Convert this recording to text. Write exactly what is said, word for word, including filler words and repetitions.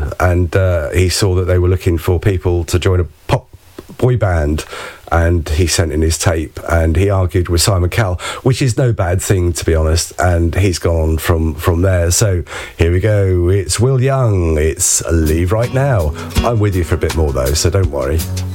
and uh, he saw that they were looking for people to join a pop boy band, and he sent in his tape and he argued with Simon Cowell, which is no bad thing, to be honest, and he's gone on from from there. So here we go, it's Will Young, it's Leave Right Now. I'm with you for a bit more though, so don't worry.